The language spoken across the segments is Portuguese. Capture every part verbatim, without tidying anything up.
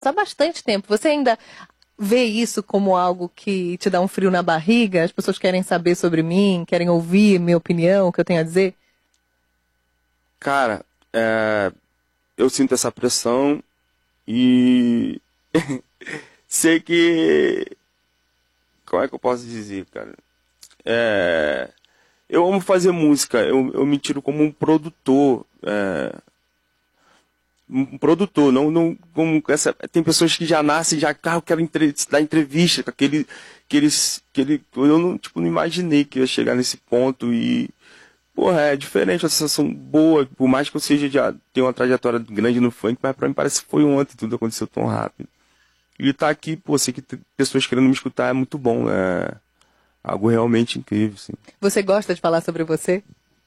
há bastante tempo. Você ainda vê isso como algo que te dá um frio na barriga? As pessoas querem saber sobre mim, querem ouvir minha opinião, o que eu tenho a dizer? Cara, é, eu sinto essa pressão e sei que... Como é que eu posso dizer, cara? É, eu amo fazer música, eu, eu me tiro como um produtor, é, um produtor, não, não como essa. Tem pessoas que já nascem, já, ah, eu quero entre, dar entrevista com aquele, aqueles, aquele, eu não, tipo, não imaginei que ia chegar nesse ponto e, porra, é diferente, uma sensação boa, por mais que eu seja, já tenha uma trajetória grande no funk, mas pra mim parece que foi ontem, tudo aconteceu tão rápido. E tá aqui, pô, sei que tem pessoas querendo me escutar, é muito bom, é algo realmente incrível, assim. Você gosta de falar sobre você?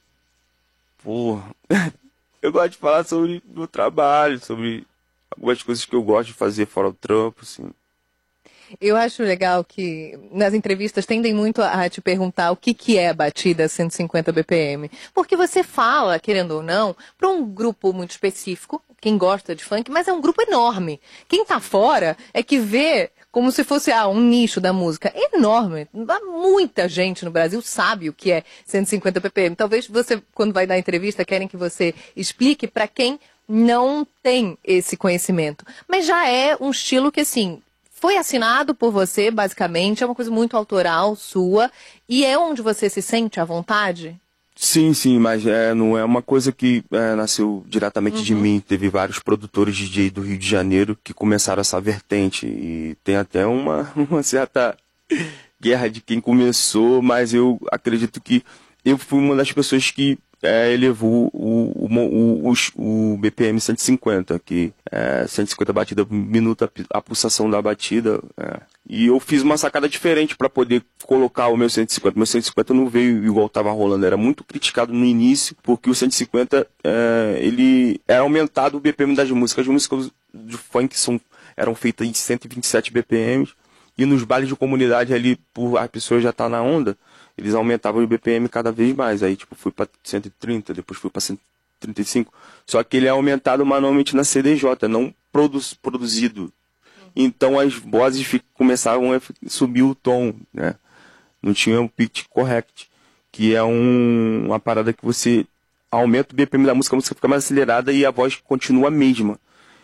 Pô, eu gosto de falar sobre o meu trabalho, sobre algumas coisas que eu gosto de fazer fora do trampo, assim. Eu acho legal que nas entrevistas tendem muito a te perguntar o que, que é a batida cento e cinquenta B P M. Porque você fala, querendo ou não, para um grupo muito específico, quem gosta de funk, mas é um grupo enorme. Quem tá fora é que vê como se fosse ah, um nicho da música enorme. Muita gente no Brasil sabe o que é cento e cinquenta B P M. Talvez você, quando vai dar entrevista, querem que você explique para quem não tem esse conhecimento. Mas já é um estilo que, assim, foi assinado por você, basicamente, é uma coisa muito autoral, sua, e é onde você se sente à vontade? Sim, sim, mas é, não é uma coisa que é, nasceu diretamente Uhum. de mim. Teve vários produtores D J do Rio de Janeiro que começaram essa vertente. E tem até uma, uma certa guerra de quem começou, mas eu acredito que eu fui uma das pessoas que é, elevou o, o, o, o, o B P M cento e cinquenta, que é cento e cinquenta batidas por minuto, a, a pulsação da batida. É. E eu fiz uma sacada diferente para poder colocar o meu cento e cinquenta. O meu cento e cinquenta não veio igual estava rolando, era muito criticado no início, porque o cento e cinquenta é, ele era aumentado o B P M das músicas. As músicas de funk são, eram feitas em cento e vinte e sete B P Ms, e nos bailes de comunidade ali, por a pessoa já tá na onda, eles aumentavam o B P M cada vez mais. Aí, tipo, fui para cento e trinta, depois fui para cento e trinta e cinco. Só que ele é aumentado manualmente na C D J, não produz, produzido. Então as vozes começavam a subir o tom, né? Não tinha um pitch correct, que é um, uma parada que você aumenta o B P M da música, a música fica mais acelerada e a voz continua a mesma.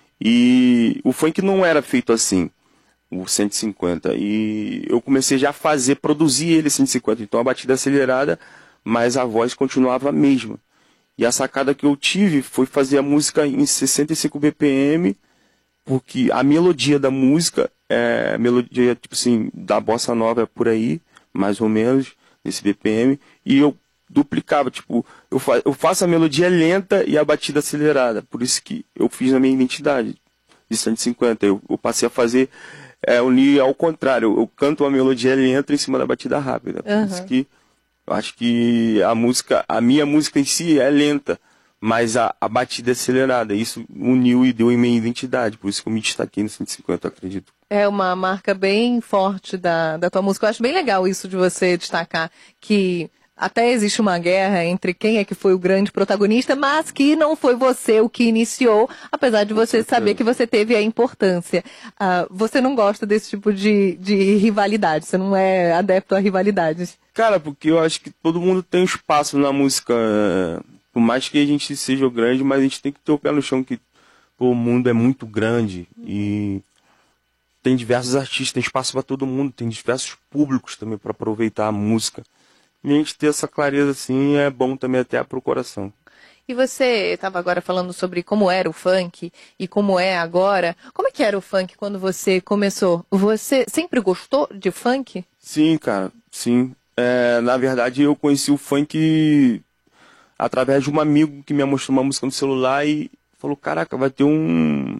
E o funk não era feito assim, o cento e cinquenta. E eu comecei já a fazer, produzir ele cento e cinquenta. Então a batida acelerada, mas a voz continuava a mesma. E a sacada que eu tive foi fazer a música em sessenta e cinco B P M, porque a melodia da música é a melodia, tipo assim, da bossa nova é por aí, mais ou menos, nesse B P M, e eu duplicava, tipo, eu, fa eu faço a melodia lenta e a batida acelerada, por isso que eu fiz na minha identidade de cento e cinquenta, eu, eu passei a fazer, é, unir ao contrário, eu, eu canto uma melodia lenta em cima da batida rápida, por Uhum. isso que eu acho que a música, a minha música em si é lenta, mas a, a batida é acelerada. Isso uniu e deu em minha identidade. Por isso que eu me destaquei no cento e cinquenta, eu acredito. É uma marca bem forte da, da tua música. Eu acho bem legal isso de você destacar que até existe uma guerra entre quem é que foi o grande protagonista, mas que não foi você o que iniciou, apesar de você saber que você teve a importância. Uh, você não gosta desse tipo de, de rivalidade, você não é adepto a rivalidades. Cara, porque eu acho que todo mundo tem um espaço na música. Por mais que a gente seja grande, mas a gente tem que ter o pé no chão, que pô, o mundo é muito grande e tem diversos artistas, tem espaço para todo mundo, tem diversos públicos também para aproveitar a música. E a gente ter essa clareza assim é bom também até pro coração. E você estava agora falando sobre como era o funk e como é agora. Como é que era o funk quando você começou? Você sempre gostou de funk? Sim, cara, sim. É, na verdade, eu conheci o funk através de um amigo que me mostrou uma música no celular e falou, caraca, vai ter um...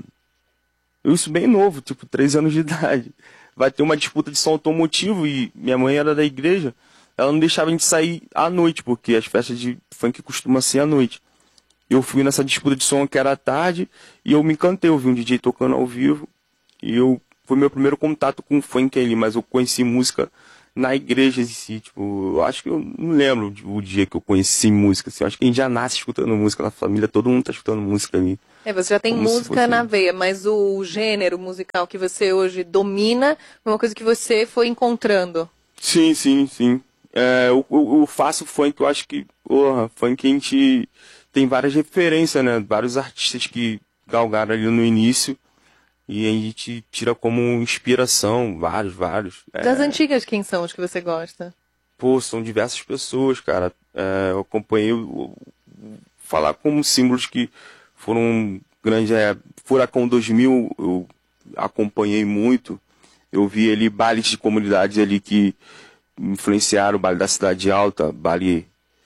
Eu isso bem novo, tipo, três anos de idade. Vai ter uma disputa de som automotivo e minha mãe era da igreja. Ela não deixava a gente sair à noite, porque as festas de funk costumam ser à noite. Eu fui nessa disputa de som que era à tarde e eu me encantei. Eu vi um D J tocando ao vivo e eu... foi meu primeiro contato com o funk ali, mas eu conheci música na igreja em si, tipo, eu acho que eu não lembro o dia que eu conheci música, assim, eu acho que a gente já nasce escutando música na família, todo mundo tá escutando música ali. É, você já tem Como se música fosse- na veia, mas o gênero musical que você hoje domina é uma coisa que você foi encontrando. Sim, sim, sim. É, eu, eu, eu faço funk, eu acho que, porra, funk a gente tem várias referências, né? Vários artistas que galgaram ali no início e a gente tira como inspiração, vários, vários. É, Das antigas, quem são os que você gosta? pô, são diversas pessoas, cara. É, eu acompanhei, o- o- falar como símbolos que foram grandes, é, Furacão dois mil, eu acompanhei muito. Eu vi ali bailes de comunidades ali que influenciaram o baile da Cidade Alta, baile,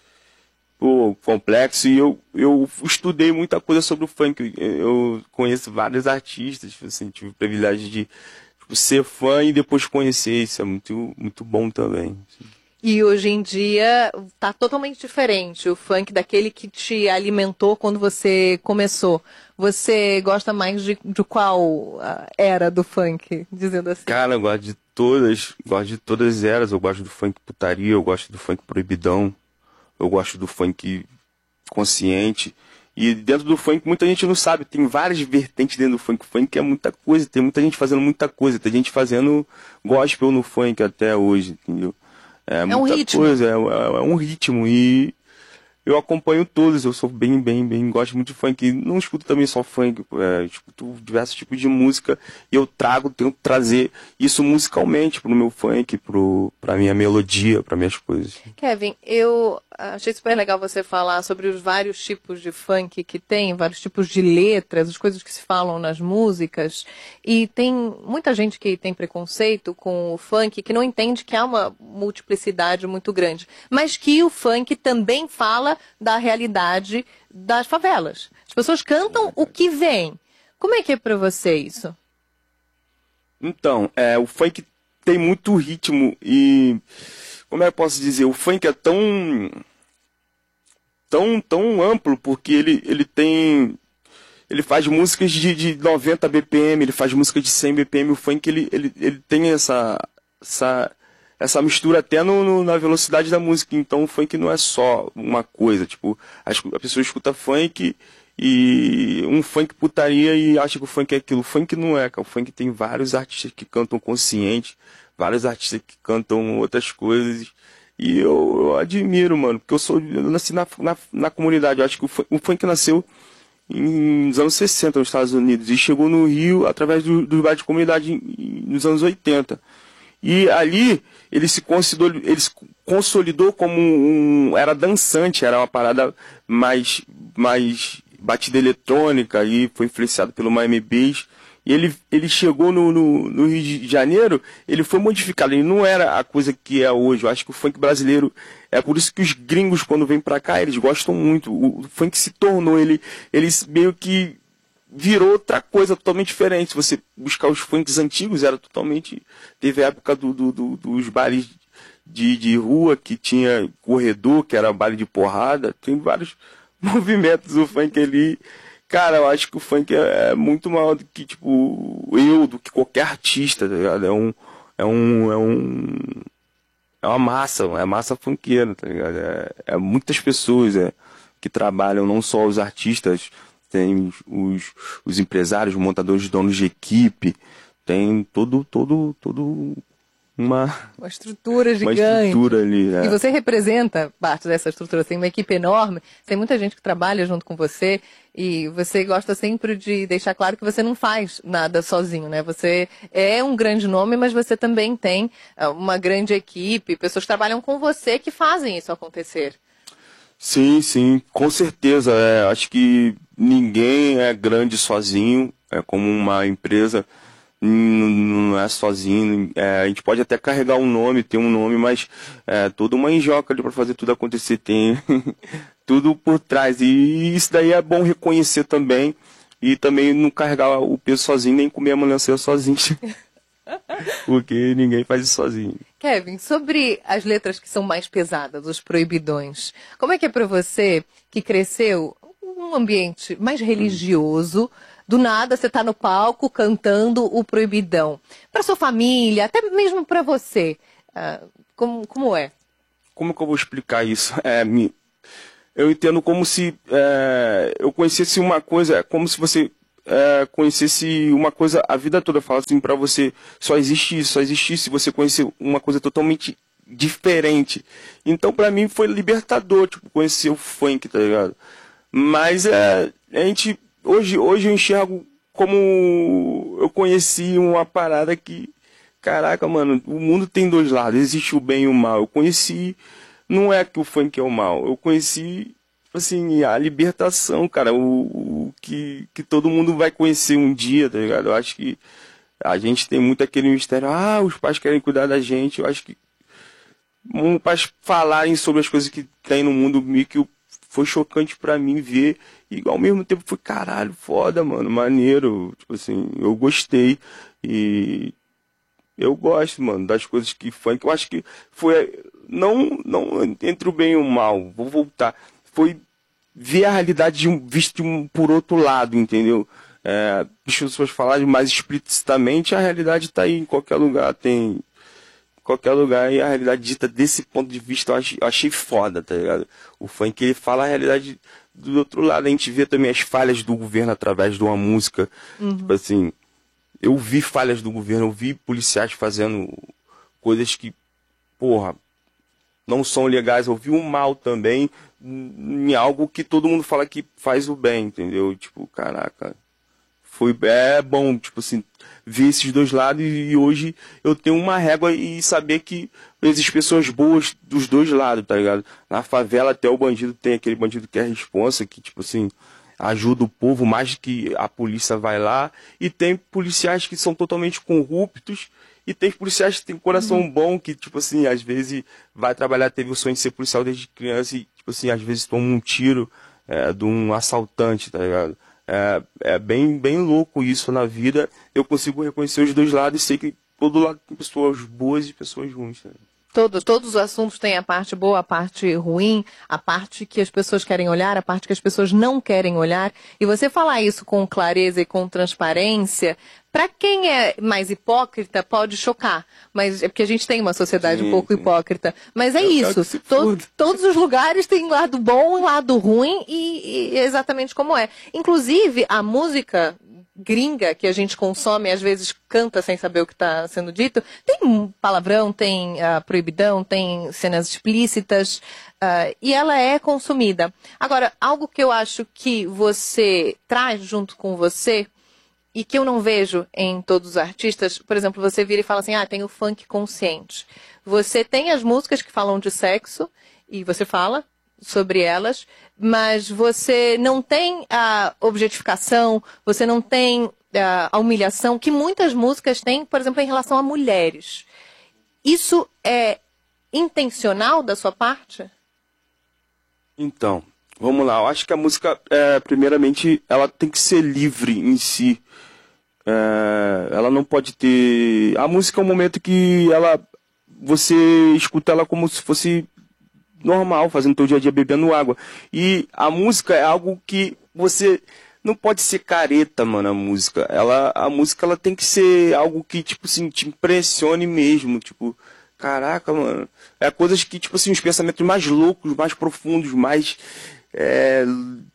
pô, complexo, e eu, eu estudei muita coisa sobre o funk. Eu conheço vários artistas, assim, tive o privilégio de tipo, ser fã e depois conhecer, isso é muito, muito bom também. E hoje em dia tá totalmente diferente o funk daquele que te alimentou quando você começou. Você gosta mais de, de qual ah, era do funk, dizendo assim? Cara, eu gosto de todas, gosto de todas as eras, eu gosto do funk putaria, eu gosto do funk proibidão, eu gosto do funk consciente. E dentro do funk, muita gente não sabe, tem várias vertentes dentro do funk. O funk é muita coisa, tem muita gente fazendo muita coisa, tem gente fazendo gospel no funk até hoje, entendeu? É, um muita ritmo. coisa, é, é- é um ritmo e eu acompanho todos, eu sou bem, bem, bem, gosto muito de funk. Não escuto também só funk, é, escuto diversos tipos de música e eu trago, tento trazer isso musicalmente pro meu funk, pro, pra minha melodia, pra minhas coisas. Kevin, eu achei super legal você falar sobre os vários tipos de funk que tem, vários tipos de letras, as coisas que se falam nas músicas. E tem muita gente que tem preconceito com o funk, que não entende que há uma multiplicidade muito grande, mas que o funk também fala da realidade das favelas. As pessoas cantam o que vem. Como é que é pra você isso? Então, é, o funk tem muito ritmo e, como é que eu posso dizer, o funk é tão, tão, tão amplo porque ele, ele tem, ele faz músicas de, de noventa B P M, ele faz músicas de cem B P M, o funk ele, ele, ele tem essa, essa, essa mistura até no, no- na velocidade da música, então o funk não é só uma coisa, tipo, a, escu- a pessoa escuta funk e um funk putaria e acha que o funk é aquilo. O funk não é, cara. O funk tem vários artistas que cantam consciente, vários artistas que cantam outras coisas. E eu, eu admiro, mano, porque eu sou, eu nasci na, na, na comunidade. Eu acho que o funk, o funk nasceu em- nos anos sessenta nos Estados Unidos e chegou no Rio através do, do bairro de comunidade em- nos anos oitenta. E ali ele se consolidou, ele se consolidou como um, era dançante, era uma parada mais, mais batida eletrônica e foi influenciado pelo Miami Bass. E ele, ele chegou no, no, no Rio de Janeiro, ele foi modificado, ele não era a coisa que é hoje. Eu acho que o funk brasileiro, é por isso que os gringos quando vêm pra cá, eles gostam muito. O, o funk se tornou, ele, eles meio que virou outra coisa totalmente diferente. Se você buscar os funks antigos, era totalmente. Teve a época do, do- do- dos bares de, de rua que tinha corredor, que era baile de porrada. Tem vários movimentos do funk ali. Cara, eu acho que o funk é, é muito maior do que, tipo, eu, do que qualquer artista, tá ligado? É um. É um. É um. É uma massa, é massa funkeira, tá ligado? É, é muitas pessoas é, que trabalham, não só os artistas, tem os, os empresários, montadores, donos de equipe, tem todo, todo, todo uma, Uma estrutura uma gigante. estrutura ali. E É. você representa parte dessa estrutura, tem uma equipe enorme, tem muita gente que trabalha junto com você e você gosta sempre de deixar claro que você não faz nada sozinho, né? Você é um grande nome, mas você também tem ah, uma grande equipe, pessoas que trabalham com você que fazem isso acontecer. Sim, sim, com certeza. É, acho que ninguém é grande sozinho, é como uma empresa, n- não é sozinho. É, a gente pode até carregar um nome, ter um nome, mas é toda uma enjoca ali para fazer tudo acontecer, tem tudo por trás. E isso daí é bom reconhecer também, e também não carregar o peso sozinho, nem comer a melancia sozinho, porque ninguém faz isso sozinho. Kevin, sobre as letras que são mais pesadas, os proibidões, como é que é para você que cresceu num ambiente mais religioso, do nada você está no palco cantando o proibidão? Para sua família, até mesmo para você, Uh, como, como é? Como que eu vou explicar isso? É, me, eu entendo como se é, eu conhecesse uma coisa, como se você é, conhecesse uma coisa a vida toda. Fala assim pra você, só existe isso, só existe isso, se você conhecer uma coisa totalmente diferente. Então pra mim foi libertador, tipo, conhecer o funk, tá ligado? Mas é, a gente, hoje, hoje eu enxergo como eu conheci uma parada que, caraca, mano, o mundo tem dois lados, existe o bem e o mal. Eu conheci, não é que o funk é o mal, eu conheci, assim, a libertação, cara, o, o que, que todo mundo vai conhecer um dia, tá ligado? Eu acho que a gente tem muito aquele mistério, ah, os pais querem cuidar da gente. Eu acho que um, pais falarem sobre as coisas que tem no mundo, meio que foi chocante pra mim ver, e ao mesmo tempo foi, caralho, foda, mano, maneiro, tipo assim, eu gostei, e eu gosto, mano, das coisas que funk, eu acho que foi, não, não entre o bem e o mal, vou voltar, foi ver a realidade de um, visto de um, por outro lado, entendeu? É, deixa as pessoas falarem mais explicitamente, a realidade tá aí, em qualquer lugar tem... qualquer lugar, e a realidade dita desse ponto de vista eu achei, eu achei foda, tá ligado? O funk, ele fala a realidade do outro lado. A gente vê também as falhas do governo através de uma música. Uhum. Tipo assim, eu vi falhas do governo, eu vi policiais fazendo coisas que, porra, não são legais. Eu vi o mal também em algo que todo mundo fala que faz o bem, entendeu? Tipo, caraca, foi, é bom, tipo assim, ver esses dois lados, e hoje eu tenho uma régua e saber que existem pessoas boas dos dois lados, tá ligado? Na favela até o bandido tem aquele bandido que é responsa, que tipo assim, ajuda o povo mais que a polícia vai lá, e tem policiais que são totalmente corruptos, e tem policiais que têm coração uhum. bom, que tipo assim, às vezes vai trabalhar, teve o sonho de ser policial desde criança, e tipo assim, às vezes toma um tiro é, de um assaltante, tá ligado? É, é bem, bem louco isso na vida. Eu consigo reconhecer os dois lados e sei que todo lado tem pessoas boas e pessoas ruins. Né? Todos, todos os assuntos têm a parte boa, a parte ruim, a parte que as pessoas querem olhar, a parte que as pessoas não querem olhar. E você falar isso com clareza e com transparência, para quem é mais hipócrita, pode chocar. Mas é porque a gente tem uma sociedade sim, um pouco sim. hipócrita. Mas é Eu isso. To todos os lugares têm lado bom e lado ruim, e, e exatamente como é. Inclusive, a música gringa que a gente consome, às vezes canta sem saber o que está sendo dito, tem palavrão, tem uh, proibidão, tem cenas explícitas, uh, e ela é consumida. Agora, algo que eu acho que você traz junto com você, e que eu não vejo em todos os artistas, por exemplo, você vira e fala assim, ah, tem o funk consciente. Você tem as músicas que falam de sexo, e você fala sobre elas, mas você não tem a objetificação, você não tem a, a humilhação que muitas músicas têm, por exemplo, em relação a mulheres. Isso é intencional da sua parte? Então, vamos lá. Eu acho que a música, é, primeiramente, ela tem que ser livre em si. É, ela não pode ter... A música é um momento que ela, você escuta ela como se fosse normal, fazendo teu dia a dia, bebendo água. E a música é algo que você não pode ser careta, mano, a música. Ela, a música ela tem que ser algo que, tipo assim, te impressione mesmo. Tipo, caraca, mano. É coisas que, tipo assim, os pensamentos mais loucos, mais profundos, mais é,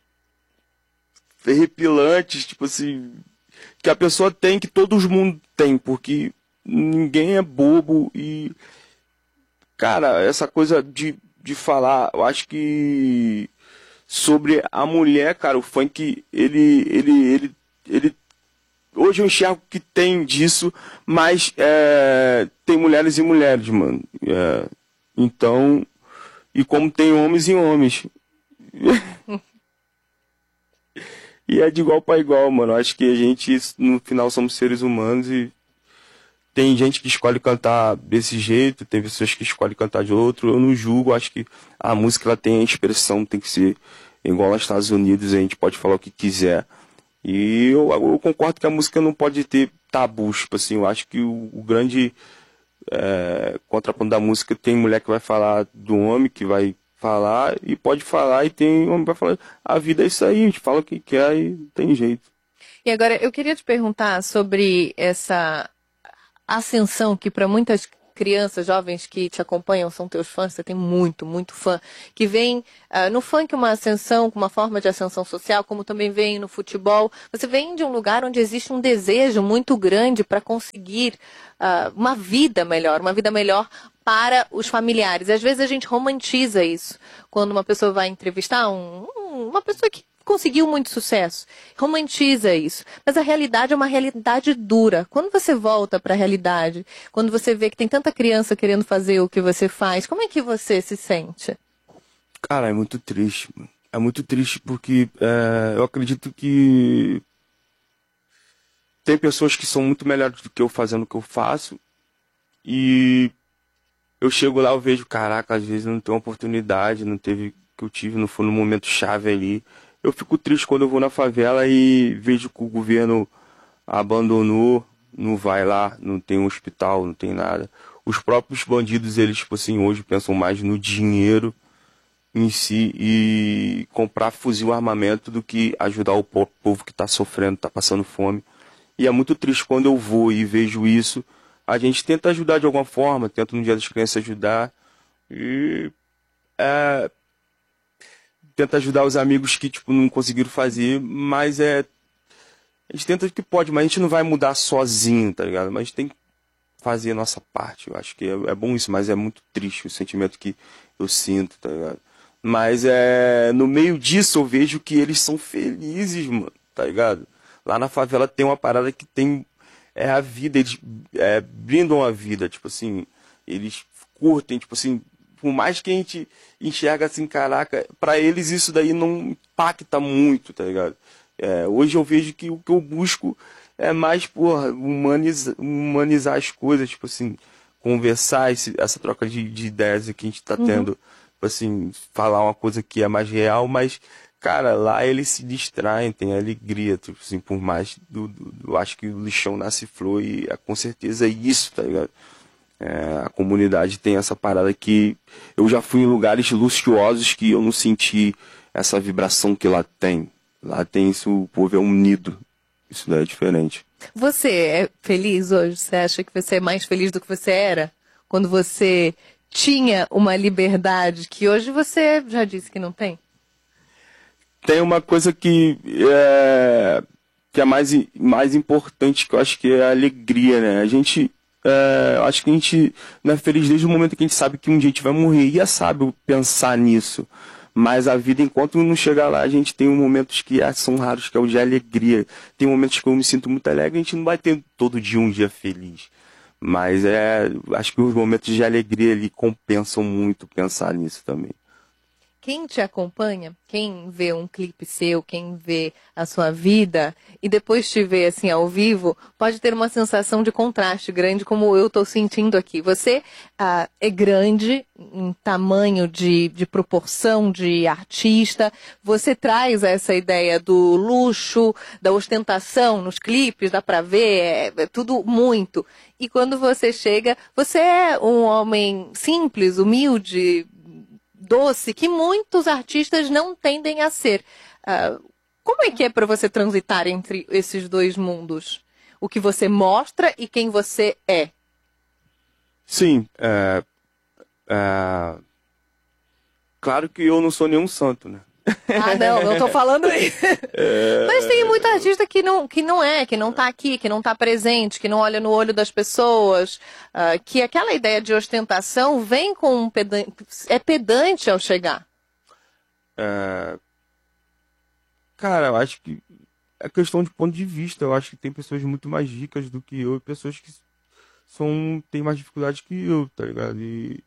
arrepilantes, tipo assim, que a pessoa tem, que todo mundo tem, porque ninguém é bobo. E, cara, essa coisa de de falar, eu acho que sobre a mulher, cara, o funk, ele, ele, ele, ele, hoje eu enxergo que tem disso, mas é, tem mulheres e mulheres, mano. É, então, e como tem homens e homens. E é de igual para igual, mano. Acho que a gente, no final, somos seres humanos e tem gente que escolhe cantar desse jeito, tem pessoas que escolhem cantar de outro. Eu não julgo, acho que a música ela tem a expressão, tem que ser igual aos Estados Unidos, a gente pode falar o que quiser. E eu, eu concordo que a música não pode ter tabus, tipo assim, eu acho que o, o grande é, contraponto da música, tem mulher que vai falar do homem, que vai falar, e pode falar, e tem homem que vai falar, a vida é isso aí, a gente fala o que quer e tem jeito. E agora, eu queria te perguntar sobre essa ascensão que para muitas crianças, jovens que te acompanham, são teus fãs, você tem muito, muito fã, que vem uh, no funk uma ascensão, uma forma de ascensão social, como também vem no futebol. Você vem de um lugar onde existe um desejo muito grande para conseguir uh, uma vida melhor, uma vida melhor para os familiares. Às vezes a gente romantiza isso, quando uma pessoa vai entrevistar um, um, uma pessoa que conseguiu muito sucesso, romantiza isso. Mas a realidade é uma realidade dura. Quando você volta para a realidade, quando você vê que tem tanta criança querendo fazer o que você faz, como é que você se sente? Cara, é muito triste, mano. É muito triste porque é, eu acredito que tem pessoas que são muito melhores do que eu fazendo o que eu faço e eu chego lá, eu vejo, caraca, às vezes não tem uma oportunidade, não teve o que eu tive, não foi no momento chave ali. Eu fico triste quando eu vou na favela e vejo que o governo abandonou, não vai lá, não tem um hospital, não tem nada. Os próprios bandidos, eles, tipo assim, hoje pensam mais no dinheiro em si e comprar fuzil armamento do que ajudar o po- povo que está sofrendo, está passando fome. E é muito triste quando eu vou e vejo isso. A gente tenta ajudar de alguma forma, tenta no Dia das Crianças ajudar. E é, tenta ajudar os amigos que tipo, não conseguiram fazer, mas é. A gente tenta o que pode, mas a gente não vai mudar sozinho, tá ligado? Mas a gente tem que fazer a nossa parte. Eu acho que é, é bom isso, mas é muito triste o sentimento que eu sinto, tá ligado? Mas é. No meio disso eu vejo que eles são felizes, mano, tá ligado? Lá na favela tem uma parada que tem. É a vida, eles é, brindam a vida, tipo assim, eles curtem, tipo assim, por mais que a gente enxerga assim, caraca, pra eles isso daí não impacta muito, tá ligado? É, hoje eu vejo que o que eu busco é mais, porra, humanizar, humanizar as coisas, tipo assim, conversar, esse, essa troca de, de ideias que a gente tá tendo, tipo assim, falar uma coisa que é mais real, mas, cara, lá eles se distraem, tem alegria, tipo assim, por mais, do, do, eu acho que o lixão nasce flor e é, com certeza é isso, tá ligado? É, a comunidade tem essa parada que eu já fui em lugares luxuosos que eu não senti essa vibração que lá tem. Lá tem isso, o povo é unido. Isso daí é diferente. Você é feliz hoje? Você acha que você é mais feliz do que você era? Quando você tinha uma liberdade que hoje você já disse que não tem? Tem uma coisa que é, que é mais, mais importante, que eu acho que é a alegria, né? A gente, é, acho que a gente não é feliz desde o momento que a gente sabe que um dia a gente vai morrer. E é sábio pensar nisso. Mas a vida, enquanto não chegar lá, a gente tem momentos que é, são raros, que é o de alegria. Tem momentos que eu me sinto muito alegre, a gente não vai ter todo dia um dia feliz. Mas é, acho que os momentos de alegria ali compensam muito pensar nisso também. Quem te acompanha, quem vê um clipe seu, quem vê a sua vida e depois te vê assim ao vivo, pode ter uma sensação de contraste grande como eu estou sentindo aqui. Você ah, é grande em tamanho de, de proporção de artista, você traz essa ideia do luxo, da ostentação nos clipes, dá pra ver, é, é tudo muito. E quando você chega, você é um homem simples, humilde, doce, que muitos artistas não tendem a ser. Uh, como é que é para você transitar entre esses dois mundos? O que você mostra e quem você é? Sim, é, é, claro que eu não sou nenhum santo, né? Ah, não, não tô falando isso. É... Mas tem muito artista que não, que não é, que não tá aqui, que não tá presente, que não olha no olho das pessoas, uh, que aquela ideia de ostentação vem com um pedante, é pedante ao chegar. É... Cara, eu acho que é questão de ponto de vista. Eu acho que tem pessoas muito mais ricas do que eu e pessoas que são, têm mais dificuldade que eu, tá ligado? E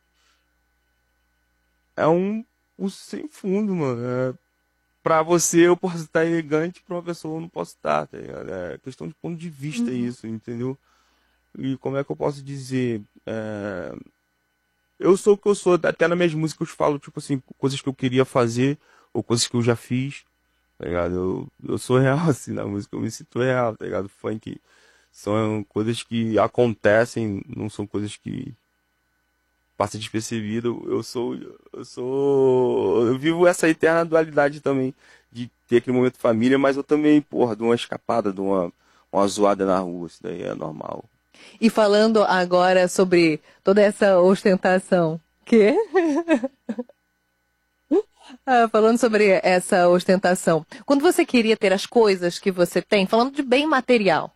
é um, um sem fundo, mano. É... Pra você eu posso estar elegante, pra uma pessoa eu não posso estar, tá ligado? É questão de ponto de vista Uhum. isso, entendeu? E como é que eu posso dizer? É... Eu sou o que eu sou, até nas minhas músicas eu falo, tipo assim, coisas que eu queria fazer, ou coisas que eu já fiz, tá ligado? Eu, eu sou real, assim, na música, eu me sinto real, tá ligado? Funk são coisas que acontecem, não são coisas que passam despercebido. Eu sou, eu sou, eu vivo essa eterna dualidade também, de ter aquele momento família, mas eu também, porra, dou uma escapada, dou uma, uma zoada na rua, isso daí é normal. E falando agora sobre toda essa ostentação. Quê? Ah, falando sobre essa ostentação. Quando você queria ter as coisas que você tem, falando de bem material,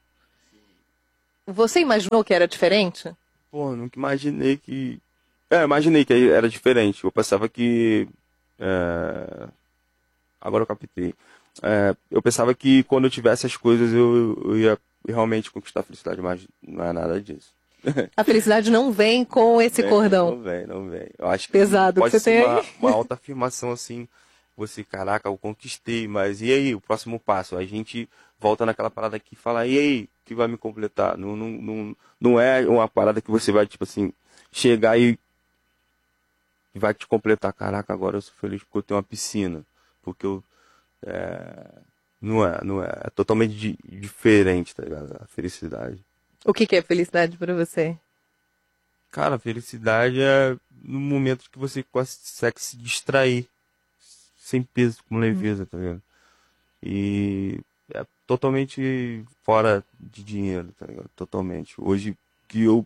você imaginou que era diferente? Pô, nunca imaginei que. É, imaginei que era diferente. Eu pensava que. é, Agora eu captei. É, eu pensava que quando eu tivesse as coisas eu, eu ia realmente conquistar a felicidade, mas não é nada disso. A felicidade não vem com esse Vem, cordão não vem, não vem. Eu acho que pesado que pode você ser tem uma, aí. uma alta afirmação assim. Você, caraca, eu conquistei, mas e aí, o próximo passo? A gente volta naquela parada aqui e fala, e aí, o que vai me completar? Não, não, não, não é uma parada que você vai, tipo assim, chegar e vai te completar. Caraca, agora eu sou feliz porque eu tenho uma piscina. Porque eu. é, Não é, não é. É totalmente di- diferente, tá ligado? A felicidade. O que que é felicidade para você? Cara, a felicidade é no momento que você consegue se distrair sem peso, com leveza, tá ligado? E é totalmente fora de dinheiro, tá ligado? Totalmente. Hoje que eu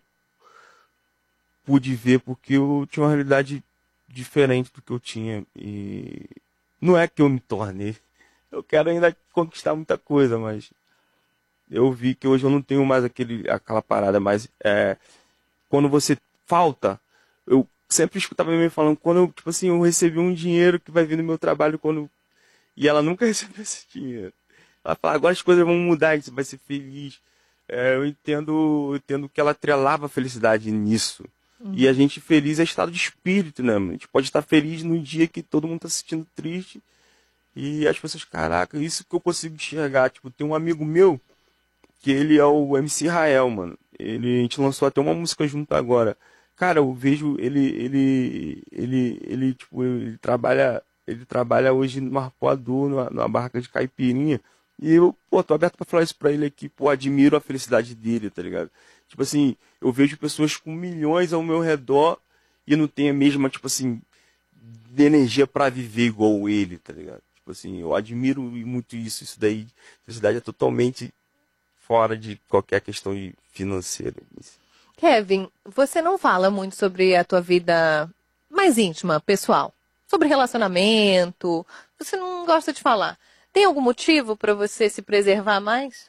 pude ver porque eu tinha uma realidade diferente do que eu tinha e não é que eu me tornei. Eu quero ainda conquistar muita coisa, mas eu vi que hoje eu não tenho mais aquele, aquela parada, mas é, quando você falta, eu sempre escutava minha mãe falando, quando eu, tipo assim, eu recebi um dinheiro que vai vir no meu trabalho quando e ela nunca recebeu esse dinheiro. Ela fala, agora as coisas vão mudar, você vai ser feliz. É, eu entendo, eu entendo que ela atrelava a felicidade nisso. E a gente feliz é estado de espírito, né, mano? A gente pode estar feliz no dia que todo mundo tá se sentindo triste. E as pessoas, caraca, isso que eu consigo enxergar. Tipo, tem um amigo meu, que ele é o M C Rael, mano. Ele, a gente lançou até uma música junto agora. Cara, eu vejo ele, ele, ele, ele, tipo, ele trabalha, ele trabalha hoje no arpoador, numa, numa barraca de caipirinha. E eu, pô, tô aberto pra falar isso pra ele aqui, pô, admiro a felicidade dele, tá ligado? Tipo assim, eu vejo pessoas com milhões ao meu redor e não tem a mesma, tipo assim, de energia pra viver igual ele, tá ligado? Tipo assim, eu admiro muito isso, isso daí, felicidade é totalmente fora de qualquer questão de financeira. Kevin, você não fala muito sobre a tua vida mais íntima, pessoal, sobre relacionamento. Você não gosta de falar. Tem algum motivo para você se preservar mais?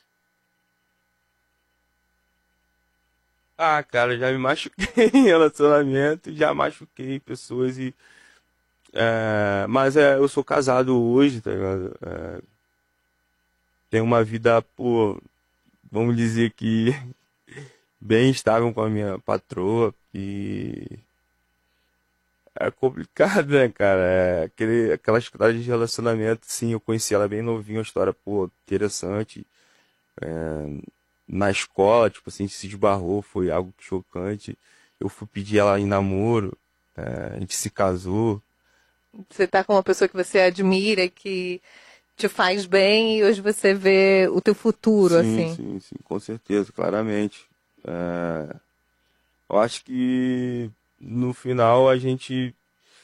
Ah, cara, já me machuquei em relacionamento, já machuquei pessoas e. é, mas é, eu sou casado hoje, tá ligado? É, tenho uma vida, pô, vamos dizer que bem estável com a minha patroa e é complicado, né, cara? É, aquele, aquela história de relacionamento, sim, eu conheci ela bem novinha, uma história, pô, interessante. Na escola, tipo assim, se esbarrou, foi algo chocante. Eu fui pedir ela em namoro, é, a gente se casou. Você tá com uma pessoa que você admira, que te faz bem e hoje você vê o teu futuro, Sim, assim. sim, sim, com certeza, claramente. É, eu acho que no final a gente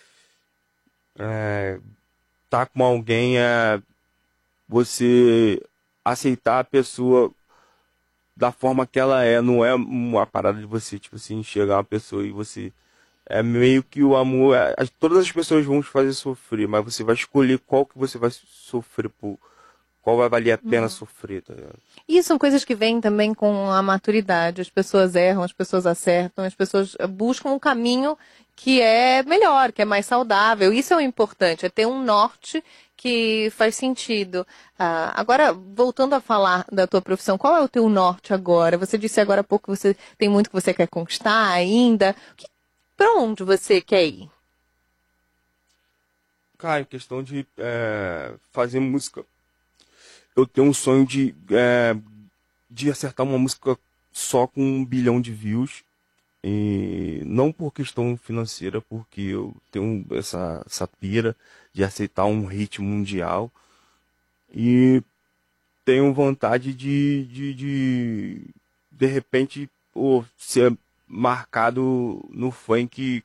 é, tá com alguém, é você aceitar a pessoa da forma que ela é, não é uma parada de você, tipo assim, chegar uma pessoa e você. É meio que o amor. é- as- todas as pessoas vão te fazer sofrer, mas você vai escolher qual que você vai sofrer por. Qual vai valer a pena sofrer, tá ligado? E são coisas que vêm também com a maturidade. As pessoas erram, as pessoas acertam, as pessoas buscam um caminho que é melhor, que é mais saudável. Isso é o importante, é ter um norte que faz sentido. Ah, agora, voltando a falar da tua profissão, qual é o teu norte agora? Você disse agora há pouco que você tem muito que você quer conquistar ainda. Para onde você quer ir? Cara, em questão de é, fazer música, eu tenho um sonho de, é, de acertar uma música só com um bilhão de views. E não por questão financeira, porque eu tenho essa, essa pira de aceitar um hit mundial. E tenho vontade de, de, de, de repente, pô, ser marcado no funk.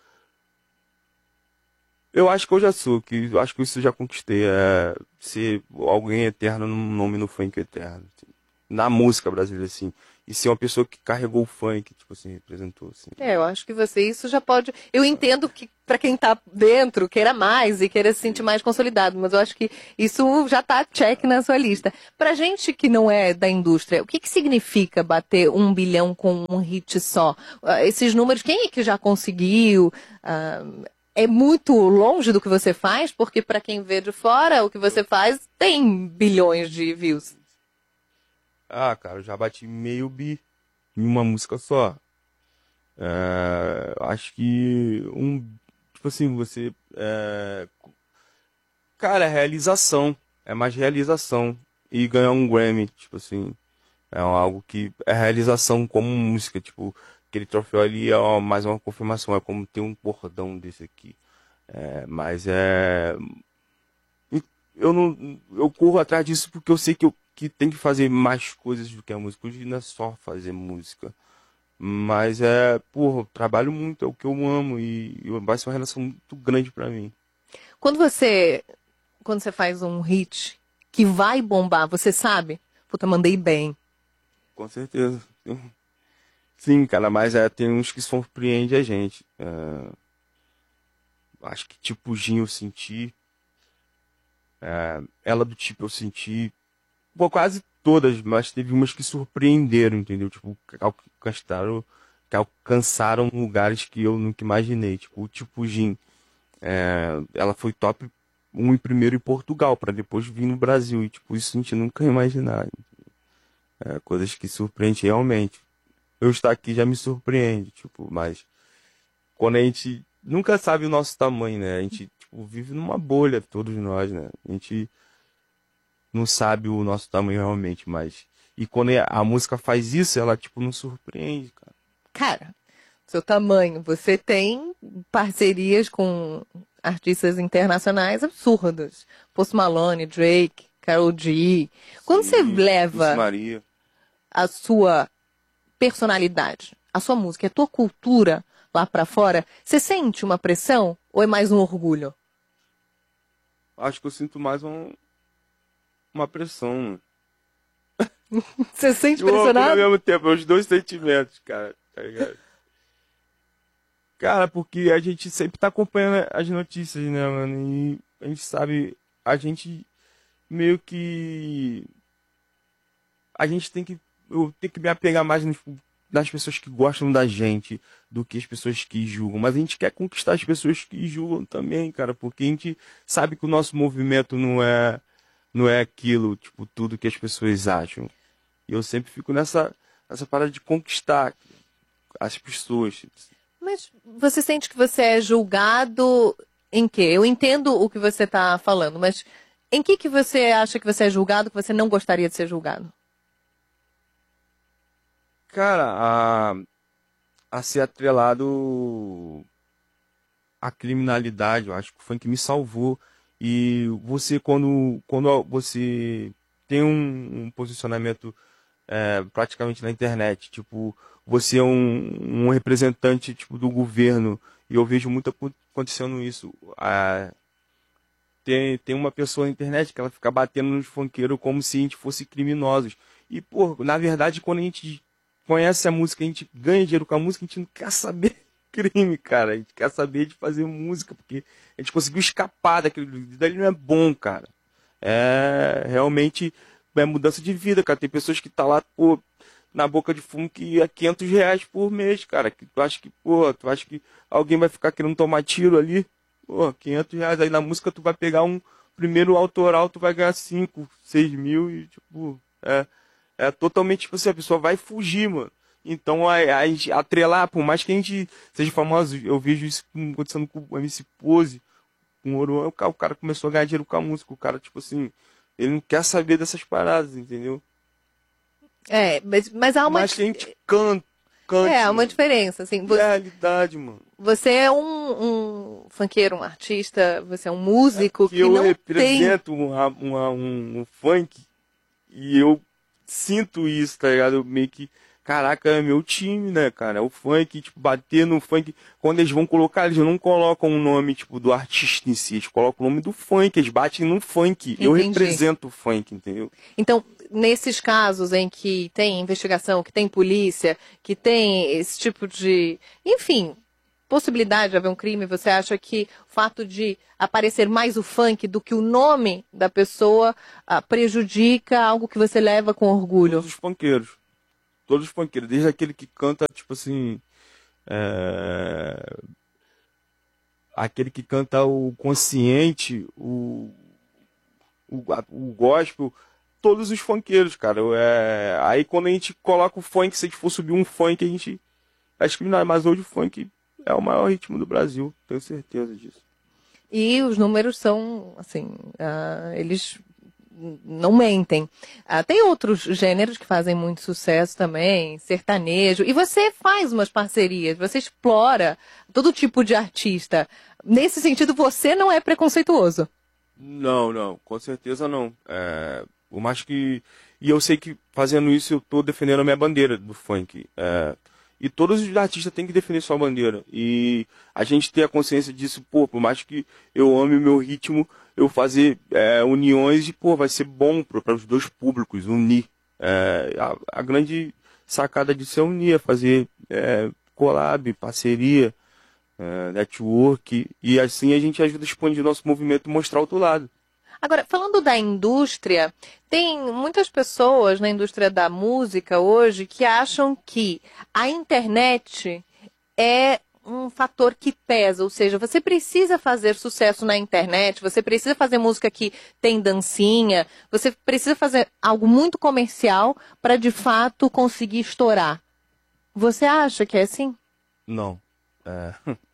Eu acho que eu já sou, que eu acho que isso eu já conquistei. É ser alguém eterno num nome no funk eterno. Assim. Na música brasileira, assim. e ser uma pessoa que carregou o funk, tipo assim, representou, assim. É, eu acho que você, isso já pode... Eu entendo que para quem tá dentro, queira mais e queira se sentir mais consolidado, mas eu acho que isso já tá check na sua lista. Pra gente que não é da indústria, o que que significa bater um bilhão com um hit só? Uh, esses números, quem é que já conseguiu? Uh, é muito longe do que você faz, porque para quem vê de fora, o que você faz tem bilhões de views. Ah, cara, eu já bati meio bi em uma música só. É, acho que um, tipo assim, você, é, cara, é realização, é mais realização e ganhar um Grammy, tipo assim, é algo que é realização como música, tipo, aquele troféu ali é uma- mais uma confirmação, é como ter um bordão desse aqui, é, mas é, eu não, eu corro atrás disso porque eu sei que eu que tem que fazer mais coisas do que a música, hoje não é só fazer música. Mas é, porra, eu trabalho muito, é o que eu amo e, e vai ser uma relação muito grande pra mim. Quando você, quando você faz um hit que vai bombar, você sabe? Puta, mandei bem. Com certeza. Sim, cara, mas é, tem uns que surpreendem a gente. É, acho que tipo Gin eu senti, é, ela do tipo eu senti, pô, quase todas, mas teve umas que surpreenderam, entendeu? Tipo, que alcançaram, que alcançaram lugares que eu nunca imaginei. Tipo, o tipo Gin. É, ela foi top um em primeiro em Portugal, para depois vir no Brasil. E, tipo, isso a gente nunca ia imaginar. É, coisas que surpreendem realmente. Eu estar aqui já me surpreende, tipo, mas quando a gente nunca sabe o nosso tamanho, né? A gente, tipo, vive numa bolha, todos nós, né? A gente não sabe o nosso tamanho realmente, mas... E quando a música faz isso, ela, tipo, nos surpreende, cara. Cara, seu tamanho, você tem parcerias com artistas internacionais absurdas. Post Malone, Drake, Karol G. Quando você Sim, Lucy leva Maria. a sua personalidade, a sua música, a tua cultura lá pra fora, você sente uma pressão ou é mais um orgulho? Acho que eu sinto mais um, uma pressão. Você sente E o orgulho ao pressionado? mesmo tempo, é os dois sentimentos, cara, tá ligado? Cara, porque a gente sempre tá acompanhando as notícias, né, mano? E a gente sabe, a gente meio que. A gente tem que. Eu tenho que me apegar mais nos- nas pessoas que gostam da gente do que as pessoas que julgam. Mas a gente quer conquistar as pessoas que julgam também, cara, porque a gente sabe que o nosso movimento não é, não é aquilo, tipo, tudo que as pessoas acham. E eu sempre fico nessa, nessa parada de conquistar as pessoas. Mas você sente que você é julgado em quê? Eu entendo o que você está falando, mas em que que você acha que você é julgado que você não gostaria de ser julgado? Cara, a, a ser atrelado à criminalidade, eu acho que foi o que me salvou. E você, quando, quando você tem um, um posicionamento é, praticamente na internet, tipo, você é um, um representante tipo, do governo, e eu vejo muito acon- acontecendo isso. Ah, tem, tem uma pessoa na internet que ela fica batendo nos funkeiros como se a gente fosse criminosos. E, pô, na verdade, quando a gente conhece a música, a gente ganha dinheiro com a música, a gente não quer saber de crime, cara. A gente quer saber de fazer música, porque a gente conseguiu escapar daquele. Dali não é bom, cara. É realmente é mudança de vida, cara. Tem pessoas que tá lá, pô, na boca de fumo que é quinhentos reais por mês, cara. Que tu acha que, pô, tu acha que alguém vai ficar querendo tomar tiro ali? Pô, quinhentos reais. Aí na música tu vai pegar um primeiro autoral, tu vai ganhar cinco, seis mil e, tipo, é, é totalmente, tipo assim, a pessoa vai fugir, mano. Então, a, a gente atrelar, por mais que a gente seja famoso, eu vejo isso acontecendo com o M C Pose, com o Ouro, o cara o cara começou a ganhar dinheiro com a música. O cara, tipo assim, ele não quer saber dessas paradas, entendeu? É, mas, mas há Por uma, mais que a gente canta, cante, é, há uma mano. diferença, assim, E é a você, realidade, mano. você é um, um funkeiro, um artista, você é um músico Que que eu não tem. represento uma, uma- um, um funk e eu sinto isso, tá ligado? Eu meio que, caraca, é meu time, né, cara? É o funk, tipo, bater no funk. Quando eles vão colocar, eles não colocam o nome, tipo, do artista em si, eles colocam o nome do funk, eles batem no funk. Eu Entendi. represento o funk, entendeu? Então, nesses casos em que tem investigação, que tem polícia, que tem esse tipo de, enfim, possibilidade de haver um crime, você acha que o fato de aparecer mais o funk do que o nome da pessoa ah, prejudica algo que você leva com orgulho? Todos os funkeiros. Todos os funkeiros. Desde aquele que canta, tipo assim... É... Aquele que canta o consciente, o, o, o gospel... Todos os funkeiros, cara. É... Aí quando a gente coloca o funk, se a gente for subir um funk, a gente... Acho que não é mais hoje o funk... É o maior ritmo do Brasil, tenho certeza disso. E os números são, assim, uh, eles não mentem. Uh, tem outros gêneros que fazem muito sucesso também, sertanejo. E você faz umas parcerias, você explora todo tipo de artista. Nesse sentido, você não é preconceituoso. Não, não, com certeza não. É, por mais que... E eu sei que fazendo isso eu estou defendendo a minha bandeira do funk. É... E todos os artistas têm que defender sua bandeira. E a gente ter a consciência disso, pô, por mais que eu ame o meu ritmo, eu fazer é, uniões e, pô, vai ser bom para os dois públicos, unir. É, a, a grande sacada disso é unir, é fazer é, collab, parceria, é, network. E assim a gente ajuda a expandir nosso movimento e mostrar outro lado. Agora, falando da indústria, tem muitas pessoas na indústria da música hoje que acham que a internet é um fator que pesa, ou seja, você precisa fazer sucesso na internet, você precisa fazer música que tem dancinha, você precisa fazer algo muito comercial para de fato conseguir estourar. Você acha que é assim? Não. É...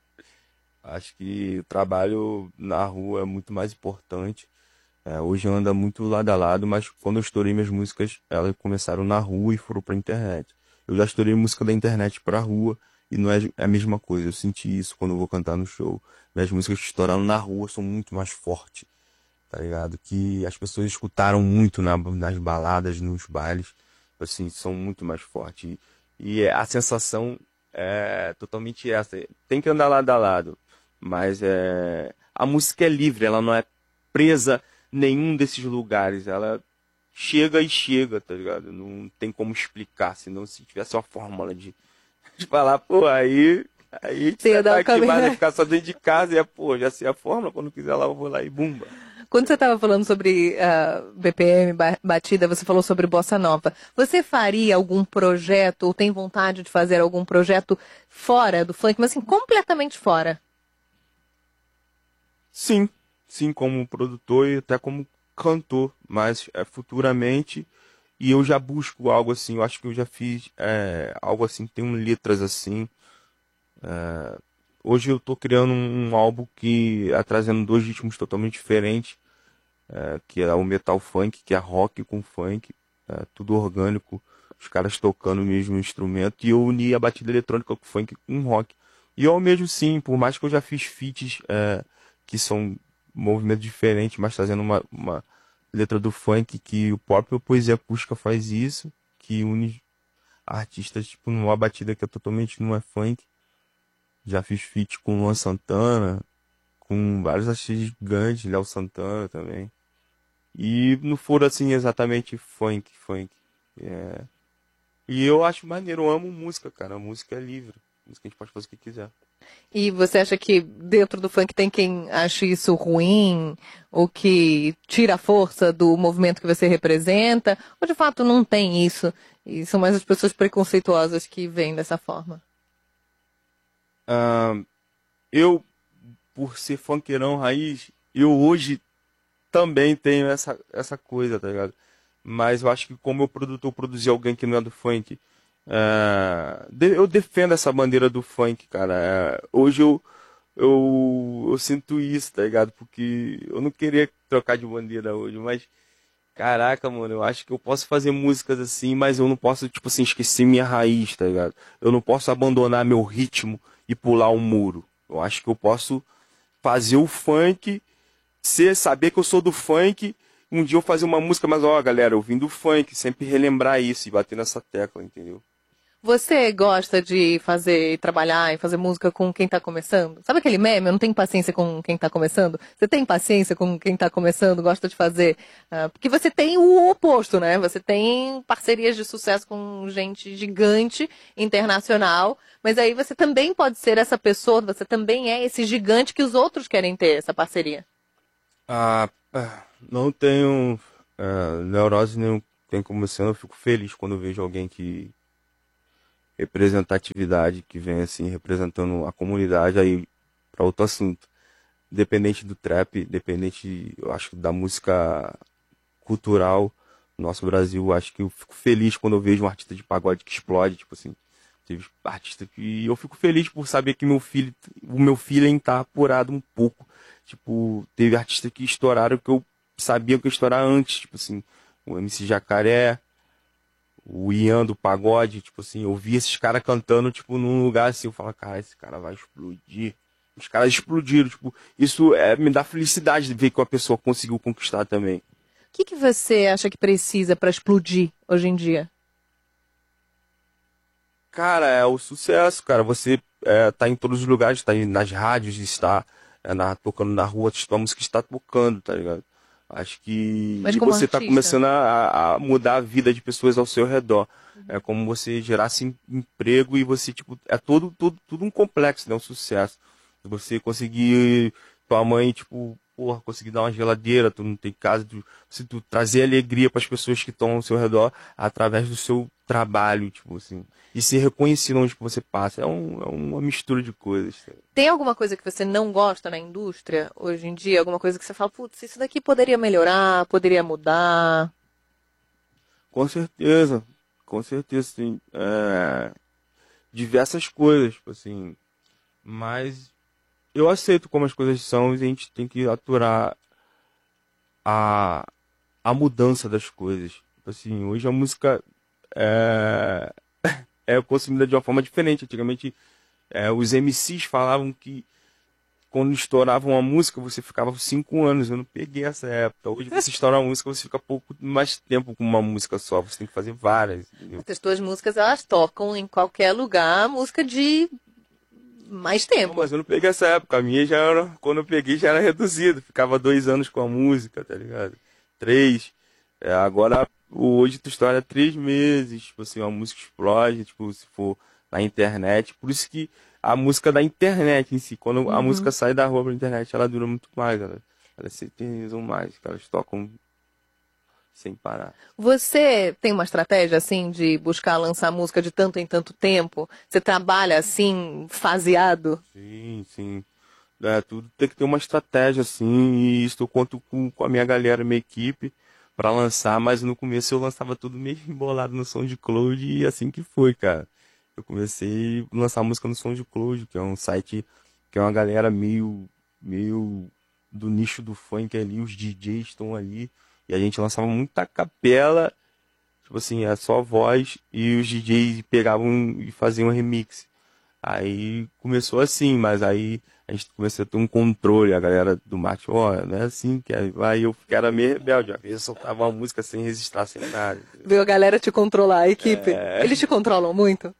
Acho que o trabalho na rua é muito mais importante. É, hoje anda muito lado a lado, mas quando eu estourei minhas músicas, elas começaram na rua e foram pra internet. Eu já estourei música da internet pra rua e não é a mesma coisa. Eu senti isso quando eu vou cantar no show. Minhas músicas que estouraram na rua são muito mais fortes, tá ligado? Que as pessoas escutaram muito na, nas baladas, nos bailes, assim, são muito mais fortes. E, e a sensação é totalmente essa. Tem que andar lado a lado, mas é, a música é livre, ela não é presa nenhum desses lugares, ela chega e chega, tá ligado? Não tem como explicar, senão se tivesse uma fórmula de, de falar, pô, aí, aí você tá ativado, ficar só dentro de casa e é, pô, já sei a fórmula, quando quiser lá eu vou lá e bumba. Quando você estava falando sobre uh, B P M, batida, você falou sobre bossa nova. Você faria algum projeto, ou tem vontade de fazer algum projeto fora do funk, mas assim, completamente fora? Sim. Sim, como produtor e até como cantor, mas é, futuramente, e eu já busco algo assim, eu acho que eu já fiz é, algo assim, tem um letras assim. É, hoje eu tô criando um, um álbum que é trazendo dois ritmos totalmente diferentes, é, que é o metal funk, que é rock com funk, é, tudo orgânico, os caras tocando o mesmo instrumento, e eu uni a batida eletrônica com funk com rock. E eu mesmo sim, por mais que eu já fiz feats é, que são movimento diferente, mas trazendo uma, uma letra do funk, que o próprio Poesia Acústica faz isso, que une artistas tipo numa batida que é totalmente não é funk. Já fiz feat com Luan Santana, com vários artistas gigantes, Léo Santana também. E não for assim exatamente funk, funk. É... E eu acho maneiro, eu amo música, cara. A música é livre. A música a gente pode fazer o que quiser. E você acha que dentro do funk tem quem ache isso ruim, ou que tira a força do movimento que você representa, ou de fato não tem isso, e são mais as pessoas preconceituosas que veem dessa forma? Uh, eu, por ser funkeirão raiz, eu hoje também tenho essa, essa coisa, tá ligado? Mas eu acho que como eu produtor, produzir alguém que não é do funk, Uh, eu defendo essa bandeira do funk, cara. Uh, hoje eu, eu, eu sinto isso, tá ligado? Porque eu não queria trocar de bandeira hoje, mas caraca, mano, eu acho que eu posso fazer músicas assim, mas eu não posso, tipo assim, esquecer minha raiz, tá ligado? Eu não posso abandonar meu ritmo e pular um muro. Eu acho que eu posso fazer o funk, ser, saber que eu sou do funk. Um dia eu fazer uma música, mas ó, galera, eu vim do funk, sempre relembrar isso e bater nessa tecla, entendeu? Você gosta de fazer, trabalhar e fazer música com quem tá começando? Sabe aquele meme? Eu não tenho paciência com quem tá começando. Você tem paciência com quem tá começando? Gosta de fazer? Uh, porque você tem o oposto, né? Você tem parcerias de sucesso com gente gigante, internacional, mas aí você também pode ser essa pessoa, você também é esse gigante que os outros querem ter, essa parceria. Ah, não tenho uh, neurose nenhum. Tem começando, eu fico feliz quando eu vejo alguém que representatividade, que vem assim representando a comunidade aí para outro assunto. Independente do trap, independente, eu acho, da música cultural no nosso Brasil, eu acho que eu fico feliz quando eu vejo um artista de pagode que explode, tipo assim, teve artista que eu fico feliz por saber que meu filho, o meu feeling tá apurado um pouco. Tipo, teve artista que estouraram que eu sabia que ia estourar antes, tipo assim, o M C Jacaré, o Ian do pagode, tipo assim, eu vi esses caras cantando, tipo, num lugar assim, eu falo, cara, esse cara vai explodir. Os caras explodiram, tipo, isso é, me dá felicidade de ver que uma pessoa conseguiu conquistar também. O que, que você acha que precisa para explodir hoje em dia? Cara, é o sucesso, cara. Você é, tá em todos os lugares, tá aí nas rádios, está é, na, tocando na rua, a música está tocando, tá ligado? Acho que. Mas E como você tá artista? começando a, a mudar a vida de pessoas ao seu redor. Uhum. É como você gerasse emprego e você, tipo, é todo, todo, tudo um complexo, né? Um sucesso. Você conseguir, tua mãe, tipo, porra, conseguir dar uma geladeira, tu não tem casa, tu, se tu trazer alegria para as pessoas que estão ao seu redor através do seu trabalho, tipo assim. E ser reconhecido onde você passa. É, um, é uma mistura de coisas. Tem alguma coisa que você não gosta na indústria hoje em dia? Alguma coisa que você fala, putz, isso daqui poderia melhorar, poderia mudar? Com certeza. Com certeza, sim. É, diversas coisas, tipo assim. Mas eu aceito como as coisas são e a gente tem que aturar a, a mudança das coisas. Tipo assim, hoje a música é, é consumida de uma forma diferente. Antigamente, é, os M Cs falavam que quando estouravam uma música, você ficava cinco anos. Eu não peguei essa época. Hoje você estoura uma música, você fica pouco mais tempo com uma música só. Você tem que fazer várias. Entendeu? As tuas músicas, elas tocam em qualquer lugar, música de mais tempo. Não, mas eu não peguei essa época. A minha já era, quando eu peguei, já era reduzido. Ficava dois anos com a música, tá ligado? Três. É, agora, hoje tu estoura três meses. Tipo assim, uma música explode, tipo, se for na internet. Por isso que a música da internet em si, quando uhum. a música sai da rua pra internet, ela dura muito mais, ela, elas se eternizam mais, elas tocam sem parar. Você tem uma estratégia, assim, de buscar lançar música de tanto em tanto tempo? Você trabalha, assim, faseado? Sim, sim. É, tudo tem que ter uma estratégia, assim, e isso eu conto com, com a minha galera, minha equipe, para lançar, mas no começo eu lançava tudo meio embolado no SoundCloud e assim que foi, cara. Eu comecei a lançar música no SoundCloud, que é um site que é uma galera meio, meio do nicho do funk ali, os D Js estão ali, e a gente lançava muita capela, tipo assim, é só voz, e os D Js pegavam e faziam um remix. Aí começou assim, mas aí a gente começou a ter um controle, a galera do marketing, ó, oh, não é assim que é. Aí eu era meio rebelde, às vezes eu soltava uma música sem registrar, sem nada. Viu a galera te controlar, a equipe? É... Eles te controlam muito?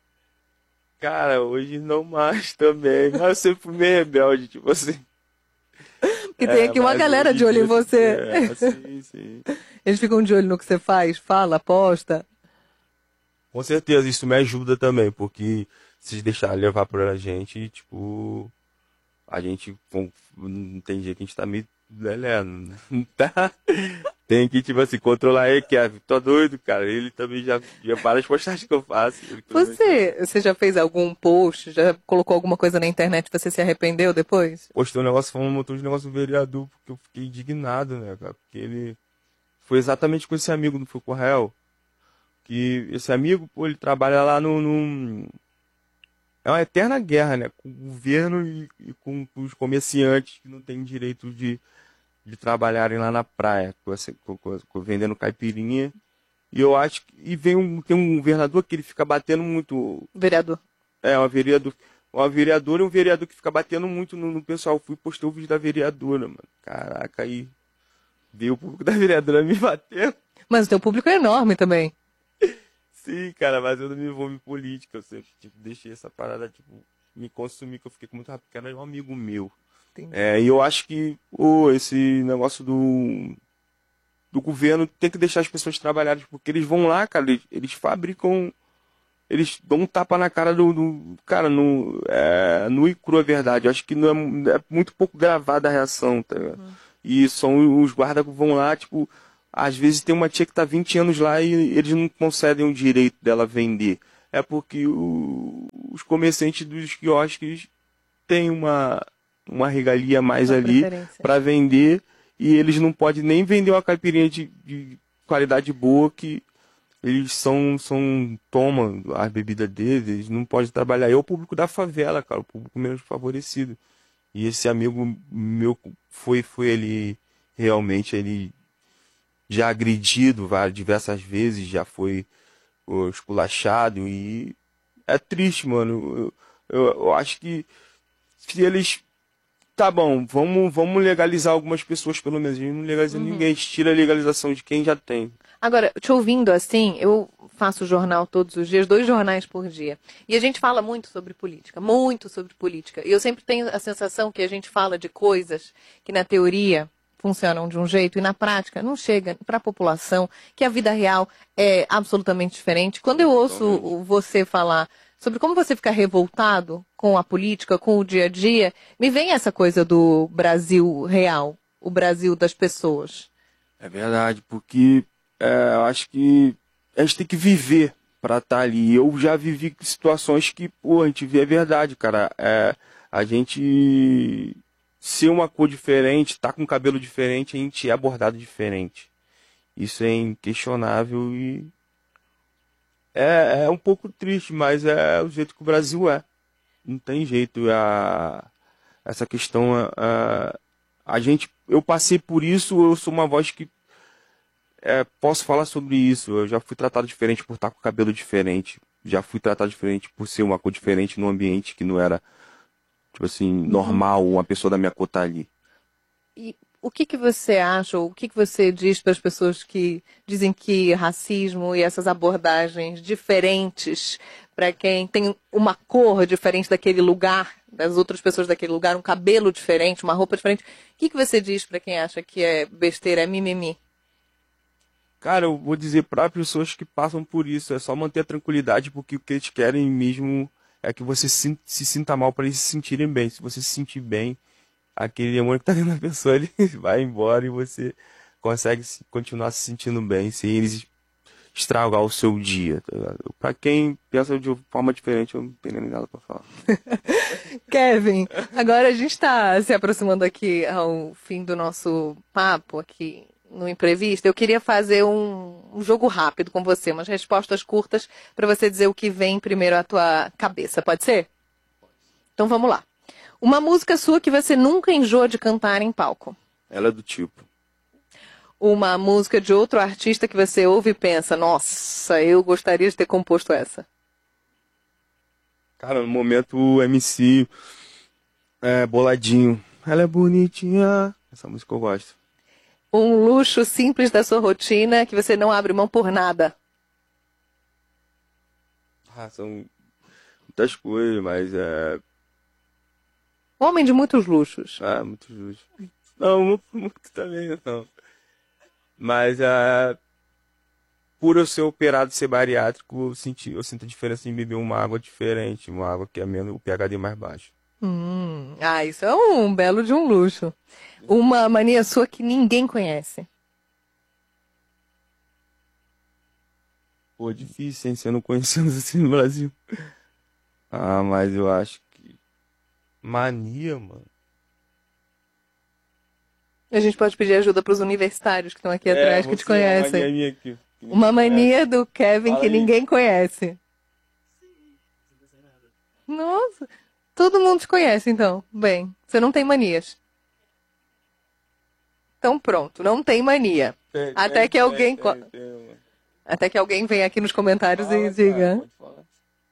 Cara, hoje não mais também, mas eu sempre fui meio rebelde, tipo assim. Porque tem aqui é, uma galera de olho em você. É, sim, sim. Eles ficam de olho no que você faz, fala, posta. Com certeza, isso me ajuda também, porque se deixar levar pra gente, tipo, a gente não tem jeito que a gente tá meio lelé, não tá? Tem que, tipo assim, controlar ele, que é, tô doido, cara. Ele também já, já para as postagens que eu faço. Você, você já fez algum post, já colocou alguma coisa na internet e você se arrependeu depois? Postei um negócio, falando um montão de negócio do vereador, porque eu fiquei indignado, né, cara? Porque ele foi exatamente com esse amigo, não foi com o Rael. Que esse amigo, pô, ele trabalha lá no, no... É uma eterna guerra, né? Com o governo e, e com, com os comerciantes que não têm direito de, de trabalharem lá na praia, com essa, com, com, vendendo caipirinha. E eu acho que... E vem um, tem um governador que ele fica batendo muito... Vereador. É, uma vereador. Uma vereadora e um vereador que fica batendo muito no, no pessoal. Eu fui e postei o vídeo da vereadora, mano. Caraca, aí veio o público da vereadora me bater. Mas o teu público é enorme também. Sim, cara, mas eu não me envolvo em política. Eu sempre, tipo, deixei essa parada, tipo, me consumir, que eu fiquei com muito rápido, porque era um amigo meu. Entendi. É, e eu acho que, pô, esse negócio do, do governo tem que deixar as pessoas trabalharem, porque eles vão lá, cara, eles, eles fabricam, eles dão um tapa na cara do, do cara, no, é, nu e crua verdade. Eu acho que não é, é muito pouco gravada a reação, tá ligado? Uhum. E são os guardas que vão lá, tipo, às vezes tem uma tia que tá vinte anos lá e eles não concedem o direito dela vender. É porque o- os comerciantes dos quiosques têm uma, uma regalia a mais Uma ali preferência. para vender e eles não podem nem vender uma caipirinha de, de qualidade boa que eles são, são tomam a bebida deles, eles não podem trabalhar. É o público da favela, cara, o público menos favorecido. E esse amigo meu foi, foi ele realmente ele já agredido várias, diversas vezes, já foi ô, esculachado e é triste, mano. Eu, eu, eu acho que se eles tá bom, vamos, vamos legalizar algumas pessoas pelo menos. A gente não legaliza ninguém, a gente tira a legalização de quem já tem. Agora, te ouvindo assim, eu faço jornal todos os dias, dois jornais por dia. E a gente fala muito sobre política, muito sobre política. E eu sempre tenho a sensação que a gente fala de coisas que na teoria funcionam de um jeito e na prática não chega para a população, que a vida real é absolutamente diferente. Quando eu ouço o- você falar sobre como você fica revoltado com a política, com o dia a dia, me vem essa coisa do Brasil real, o Brasil das pessoas. É verdade, porque é, eu acho que a gente tem que viver pra estar ali. Eu já vivi situações que, pô, a gente vê a verdade, cara. É, a gente ser uma cor diferente, tá com cabelo diferente, a gente é abordado diferente. Isso é inquestionável e é, é um pouco triste, mas é o jeito que o Brasil é. Não tem jeito. A, essa questão, a, a gente, eu passei por isso, eu sou uma voz que é, posso falar sobre isso. Eu já fui tratado diferente por estar com cabelo diferente. Já fui tratado diferente por ser uma cor diferente num ambiente que não era, tipo assim, normal, uma pessoa da minha cor tá ali. E o que que você acha, ou o que que você diz para as pessoas que dizem que racismo e essas abordagens diferentes para quem tem uma cor diferente daquele lugar, das outras pessoas daquele lugar, um cabelo diferente, uma roupa diferente, o que que você diz para quem acha que é besteira, é mimimi? Cara, eu vou dizer para pessoas que passam por isso, é só manter a tranquilidade, porque o que eles querem mesmo é que você se, se sinta mal para eles se sentirem bem. Se você se sentir bem, aquele demônio que tá dentro da pessoa, ele vai embora e você consegue se- continuar se sentindo bem, sem eles estragar o seu dia, tá ligado? Pra quem pensa de forma diferente, eu não tenho nem nada pra falar. Kevin, agora a gente está se aproximando aqui ao fim do nosso papo aqui no Imprevista. Eu queria fazer um, um jogo rápido com você, umas respostas curtas para você dizer o que vem primeiro à tua cabeça. Pode ser? Então vamos lá. Uma música sua que você nunca enjoa de cantar em palco. Ela é do tipo, Uma música de outro artista que você ouve e pensa, nossa, eu gostaria de ter composto essa. cara, no momento o M C é boladinho. Ela é bonitinha. Essa música eu gosto. Um luxo simples da sua rotina que você não abre mão por nada. Ah, são muitas coisas, mas é, Homem de muitos luxos. é muito justo. Não, muito, muito também, não. Mas é, por eu ser operado e ser bariátrico, eu, senti, eu sinto a diferença em beber uma água diferente, uma água que é menos o pH D mais baixo. Hum, ah, isso é um belo de um luxo. Uma mania sua que ninguém conhece. Pô, difícil, hein? Você não conhecendo assim no Brasil. Ah, mas eu acho que. Mania, mano. A gente pode pedir ajuda para os universitários que estão aqui atrás, que te você é uma mania conhecem. minha aqui. que ninguém Uma conhece. mania do Kevin Fala que aí. ninguém conhece. Nossa, todo mundo te conhece então. Bem, você não tem manias. Então pronto, não tem mania. Tem, Até tem, que alguém tem, co- tem, tem, mano. Até que alguém venha aqui nos comentários Fala, e cara, diga. pode falar.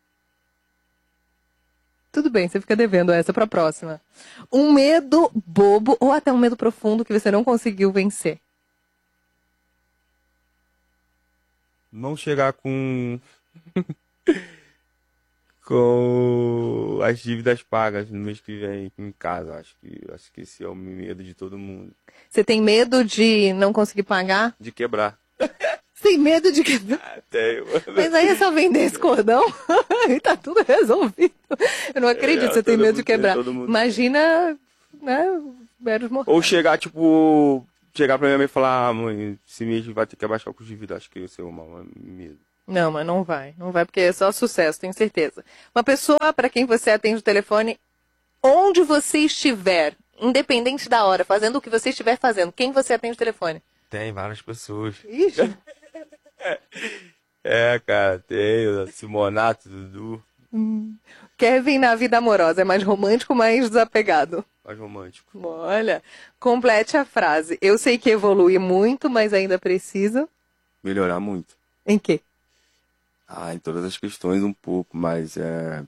Tudo bem, você fica devendo essa para a próxima. Um medo bobo ou até um medo profundo que você não conseguiu vencer. Não chegar com com as dívidas pagas no mês que vem em casa. Acho que, acho que esse é o medo de todo mundo. Você tem medo de não conseguir pagar? De quebrar. Tem medo de quebrar? Tenho. Mas aí é só vender esse cordão e tá tudo resolvido. Eu não acredito que é, você tem medo de quebrar. Tem, Imagina, né, meros mortais. Ou chegar, tipo, chegar pra minha mãe e falar, ah, mãe, esse mês vai ter que abaixar o custo de vida. Acho que esse é o maior medo. Não, mas não vai. Não vai porque é só sucesso, tenho certeza. Uma pessoa para quem você atende o telefone, onde você estiver, independente da hora, fazendo o que você estiver fazendo, quem você atende o telefone? Tem várias pessoas. Ixi. É, cara, tem o Simonato, Dudu. Hum. Kevin na vida amorosa, é mais romântico ou mais desapegado? Mais romântico. Olha, complete a frase. Eu sei que evolui muito, mas ainda precisa... Melhorar muito. Em quê? Ah, em todas as questões um pouco, mas é...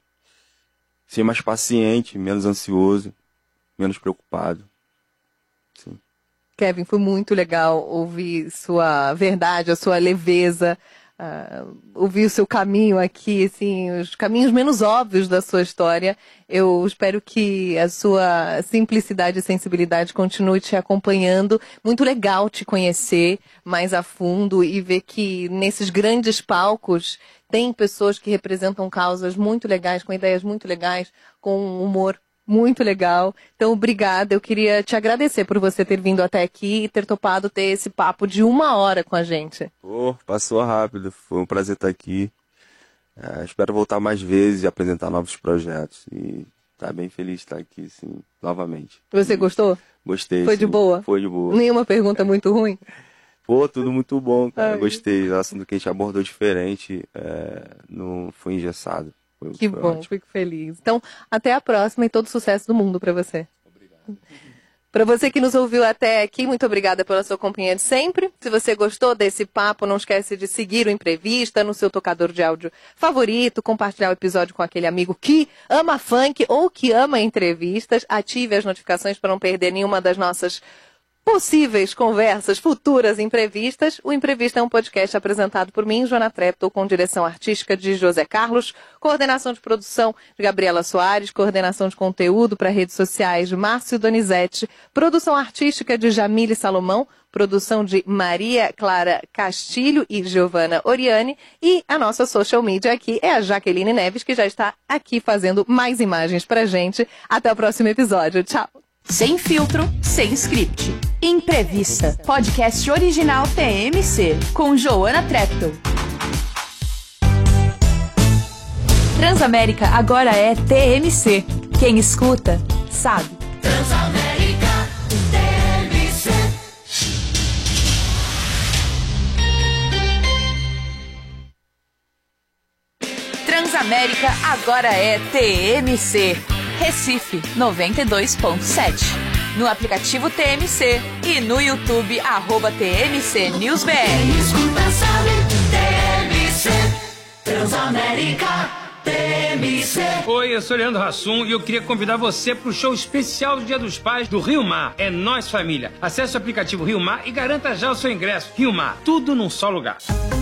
ser mais paciente, menos ansioso, menos preocupado. Sim. Kevin, foi muito legal ouvir sua verdade, a sua leveza, uh, ouvir o seu caminho aqui, assim, os caminhos menos óbvios da sua história. Eu espero que a sua simplicidade e sensibilidade continue te acompanhando. Muito legal te conhecer mais a fundo e ver que nesses grandes palcos tem pessoas que representam causas muito legais, com ideias muito legais, com um humor muito legal. Então, obrigada. Eu queria te agradecer por você ter vindo até aqui e ter topado ter esse papo de uma hora com a gente. Pô, passou rápido. Foi um prazer estar aqui. É, espero voltar mais vezes e apresentar novos projetos. E tá bem feliz de estar aqui, sim, novamente. Você gostou? Gostei. Foi sim. de boa? Foi de boa. Nenhuma pergunta muito ruim? Pô, tudo muito bom, cara. Ai. Gostei. O assunto que a gente abordou diferente, é, não foi engessado. Foi, que foi bom, ótimo. Fico feliz. Então, até a próxima e todo sucesso do mundo para você. Obrigado. Para você que nos ouviu até aqui, muito obrigada pela sua companhia de sempre. Se você gostou desse papo, não esquece de seguir o Imprevista no seu tocador de áudio favorito, compartilhar o episódio com aquele amigo que ama funk ou que ama entrevistas. Ative as notificações para não perder nenhuma das nossas possíveis conversas futuras imprevistas. O Imprevista é um podcast apresentado por mim, Joana Treptow, com direção artística de José Carlos, coordenação de produção de Gabriela Soares, coordenação de conteúdo para redes sociais de Márcio Donizete, produção artística de Jamile Salomão, produção de Maria Clara Castilho e Giovana Oriani, e a nossa social media aqui é a Jaqueline Neves, que já está aqui fazendo mais imagens pra gente. Até o próximo episódio. Tchau! Sem filtro, sem script. Imprevista, podcast original T M C, com Joana Treptow. Transamérica agora é T M C. Quem escuta, sabe. Transamérica T M C. Transamérica agora é T M C. Recife noventa e dois ponto sete. No aplicativo T M C e no YouTube, arroba T M C News B R. Quem escuta sabe, T M C, Transamérica, T M C. Oi, eu sou Leandro Hassum e eu queria convidar você para o show especial do Dia dos Pais do Rio Mar. É Nós Família. Acesse o aplicativo Rio Mar e garanta já o seu ingresso. Rio Mar, tudo num só lugar.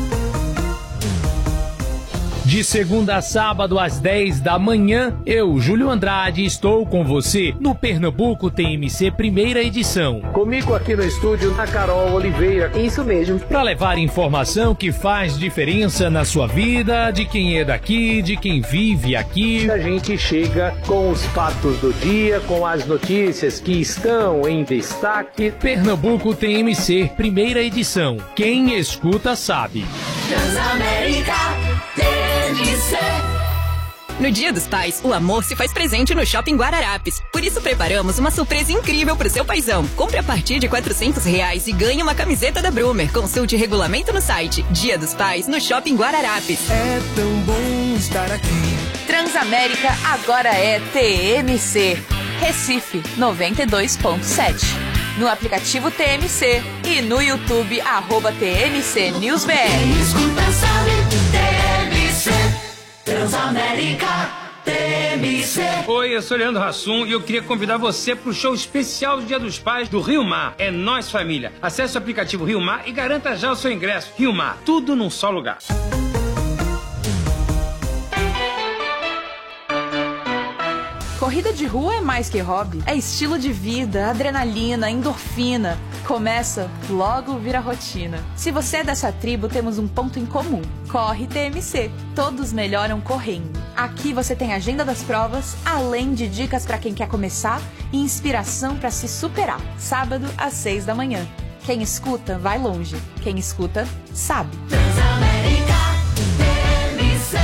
De segunda a sábado às dez da manhã, eu, Júlio Andrade, estou com você no Pernambuco T M C primeira edição. Comigo aqui no estúdio, a Carol Oliveira. Isso mesmo. Para levar informação que faz diferença na sua vida, de quem é daqui, de quem vive aqui. A gente chega com os fatos do dia, com as notícias que estão em destaque. Pernambuco T M C primeira edição. Quem escuta sabe. Transamérica, T M C. No Dia dos Pais, o amor se faz presente no Shopping Guararapes. Por isso, preparamos uma surpresa incrível pro seu paizão. Compre a partir de quatrocentos reais e ganhe uma camiseta da Brumer. Consulte o regulamento no site. Dia dos Pais, no Shopping Guararapes. É tão bom estar aqui. Transamérica agora é T M C. Recife noventa e dois ponto sete. No aplicativo T M C e no YouTube, arroba T M C News B R. Quem escuta sabe, T M C, Transamérica, T M C. Oi, eu sou Leandro Hassum e eu queria convidar você para o show especial do Dia dos Pais do Rio Mar. É Nós Família. Acesse o aplicativo Rio Mar e garanta já o seu ingresso. Rio Mar, tudo num só lugar. Corrida de rua é mais que hobby. É estilo de vida, adrenalina, endorfina. Começa, logo vira rotina. Se você é dessa tribo, temos um ponto em comum. Corre T M C. Todos melhoram correndo. Aqui você tem agenda das provas, além de dicas para quem quer começar e inspiração para se superar. Sábado, às seis da manhã. Quem escuta, vai longe. Quem escuta, sabe. Transamérica T M C.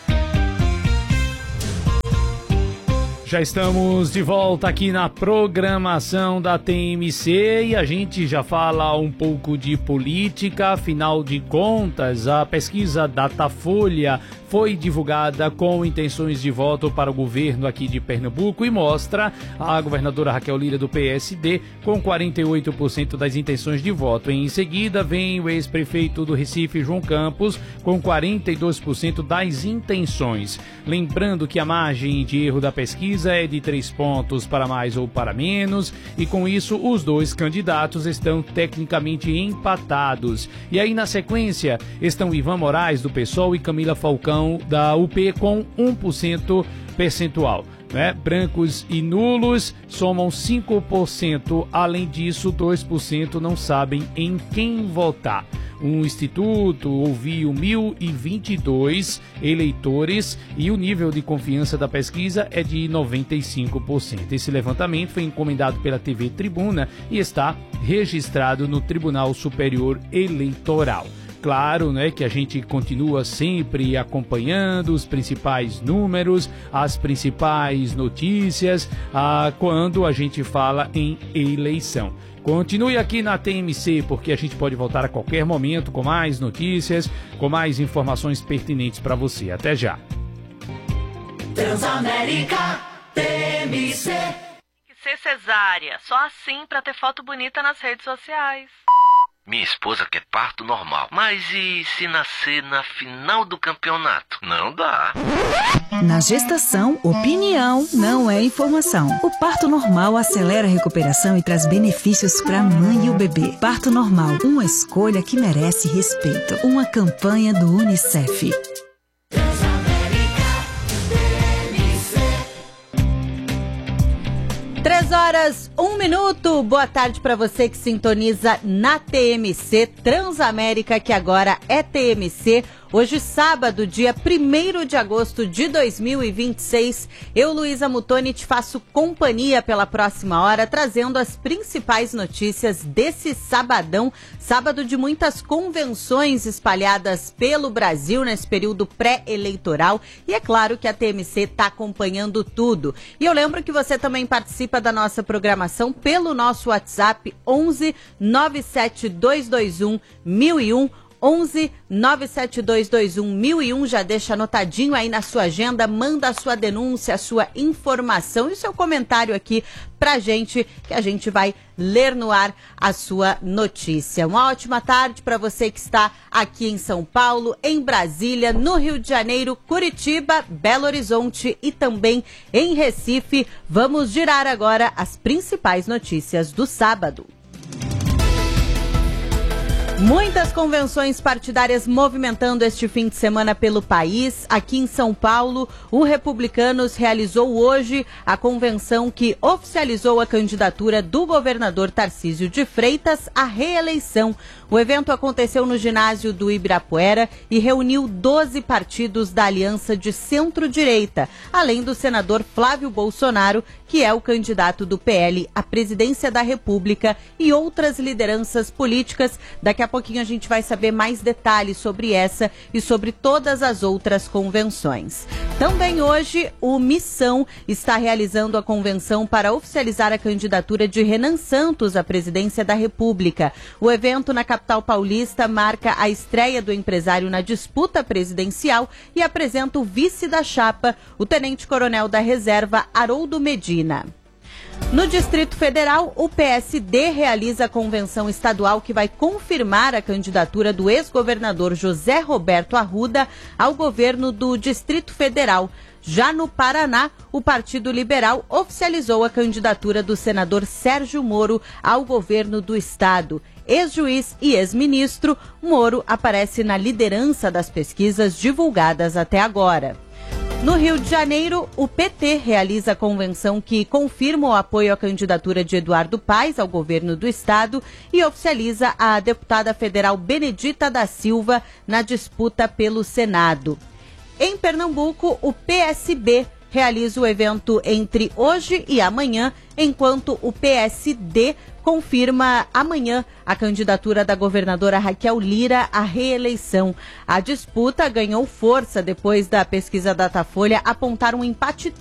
Já estamos de volta aqui na programação da T M C e a gente já fala um pouco de política. Afinal de contas, a pesquisa Datafolha foi divulgada com intenções de voto para o governo aqui de Pernambuco e mostra a governadora Raquel Lira do P S D com quarenta e oito por cento das intenções de voto. Em seguida vem o ex-prefeito do Recife, João Campos, com quarenta e dois por cento das intenções. Lembrando que a margem de erro da pesquisa é de três pontos para mais ou para menos e com isso os dois candidatos estão tecnicamente empatados. E aí na sequência estão Ivan Moraes do PSOL e Camila Falcão da U P com um por cento percentual. Né? Brancos e nulos somam cinco por cento. Além disso, dois por cento não sabem em quem votar. Um instituto ouviu mil e vinte e dois eleitores e o nível de confiança da pesquisa é de noventa e cinco por cento. Esse levantamento foi encomendado pela T V Tribuna e está registrado no Tribunal Superior Eleitoral. Claro, né, que a gente continua sempre acompanhando os principais números, as principais notícias, ah, quando a gente fala em eleição. Continue aqui na T M C, porque a gente pode voltar a qualquer momento com mais notícias, com mais informações pertinentes para você. Até já. Transamérica T M C. Que ser cesárea, só assim pra ter foto bonita nas redes sociais. Minha esposa quer parto normal. Mas e se nascer na final do campeonato? Não dá. Na gestação, opinião não é informação. O parto normal acelera a recuperação e traz benefícios para a mãe e o bebê. Parto normal, uma escolha que merece respeito. Uma campanha do Unicef. Três horas, um minuto. Boa tarde para você que sintoniza na T M C Transamérica, que agora é T M C. Hoje, sábado, dia primeiro de agosto de dois mil e vinte e seis, eu, Luísa Mutoni, te faço companhia pela próxima hora, trazendo as principais notícias desse sabadão, sábado de muitas convenções espalhadas pelo Brasil nesse período pré-eleitoral. E é claro que a T M C está acompanhando tudo. E eu lembro que você também participa da nossa programação pelo nosso WhatsApp onze nove sete dois dois um mil e um. onze nove sete dois dois um mil e um, já deixa anotadinho aí na sua agenda, manda a sua denúncia, a sua informação e o seu comentário aqui pra gente, que a gente vai ler no ar a sua notícia. Uma ótima tarde para você que está aqui em São Paulo, em Brasília, no Rio de Janeiro, Curitiba, Belo Horizonte e também em Recife. Vamos girar agora as principais notícias do sábado. Muitas convenções partidárias movimentando este fim de semana pelo país. Aqui em São Paulo, o Republicanos realizou hoje a convenção que oficializou a candidatura do governador Tarcísio de Freitas à reeleição. O evento aconteceu no ginásio do Ibirapuera e reuniu doze partidos da aliança de centro-direita, além do senador Flávio Bolsonaro, que é o candidato do P L à presidência da República, e outras lideranças políticas. Daqui a pouquinho a gente vai saber mais detalhes sobre essa e sobre todas as outras convenções. Também hoje, o Missão está realizando a convenção para oficializar a candidatura de Renan Santos à presidência da República. O evento na capital paulista marca a estreia do empresário na disputa presidencial e apresenta o vice da chapa, o tenente-coronel da reserva, Haroldo Medina. No Distrito Federal, o P S D realiza a convenção estadual que vai confirmar a candidatura do ex-governador José Roberto Arruda ao governo do Distrito Federal. Já no Paraná, o Partido Liberal oficializou a candidatura do senador Sérgio Moro ao governo do estado. Ex-juiz e ex-ministro, Moro aparece na liderança das pesquisas divulgadas até agora. No Rio de Janeiro, o P T realiza a convenção que confirma o apoio à candidatura de Eduardo Paes ao governo do estado e oficializa a deputada federal Benedita da Silva na disputa pelo Senado. Em Pernambuco, o P S B realiza o evento entre hoje e amanhã, enquanto o P S D confirma amanhã a candidatura da governadora Raquel Lira à reeleição. A disputa ganhou força depois da pesquisa Datafolha apontar um empate